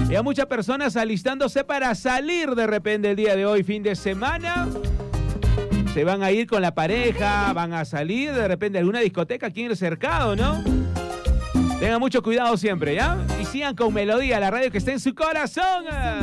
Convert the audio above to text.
Y hay muchas personas alistándose para salir de repente el día de hoy, fin de semana. Se van a ir con la pareja, van a salir de repente a alguna discoteca aquí en el cercado, ¿no? Tengan mucho cuidado siempre, ¿ya? Y sigan con Melodía, la radio que está en su corazón.